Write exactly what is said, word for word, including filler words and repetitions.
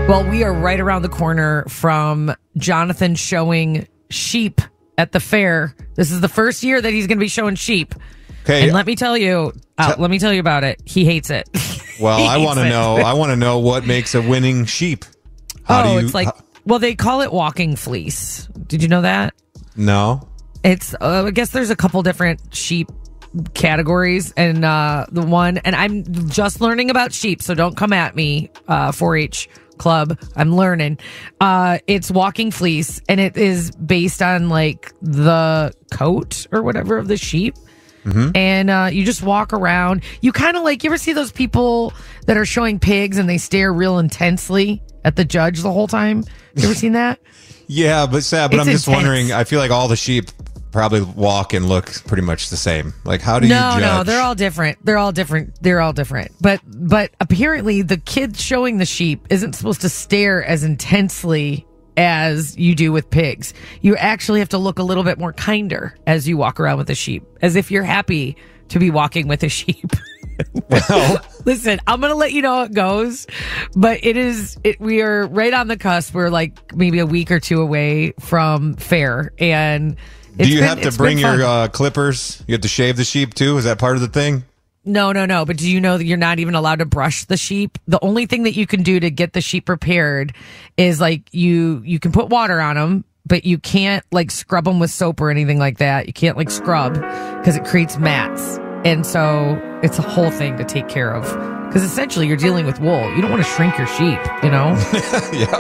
Well, we are right around the corner from Jonathan showing sheep at the fair. This is the first year that he's going to be showing sheep. Okay. And let me tell you, uh, let me tell you about it. He hates it. Well, I want to it. know. I want to know what makes a winning sheep. How oh, do you, it's like, how, well, they call it walking fleece. Did you know that? no. It's, uh, I guess there's a couple different sheep categories, and uh, the one, and I'm just learning about sheep, so don't come at me, uh, four H club. I'm learning. Uh, it's walking fleece, and it is based on like the coat or whatever of the sheep. Mm-hmm. And uh, you just walk around. You kind of like, you ever see those people that are showing pigs and they stare real intensely at the judge the whole time? You ever seen that? Yeah, but sad. But It's I'm just intense. wondering. I feel like all the sheep probably walk and look pretty much the same. Like, how do no, you judge? No, they're all different. They're all different. They're all different. But but apparently the kid showing the sheep isn't supposed to stare as intensely as you do with pigs. You actually have to look a little bit more kinder as you walk around with a sheep, as if you're happy to be walking with a sheep. Well, Listen, I'm going to let you know how it goes, but it is, it, we are right on the cusp. We're like maybe a week or two away from fair, and it's do you been- have to it's bring been fun. your uh, clippers? You have to shave the sheep too? Is that part of the thing? No, no, no. But do you know that you're not even allowed to brush the sheep? The only thing that you can do to get the sheep prepared is like you, you can put water on them, but you can't like scrub them with soap or anything like that. You can't like scrub because it creates mats. And so it's a whole thing to take care of, because essentially you're dealing with wool. You don't want to shrink your sheep, you know? Yeah.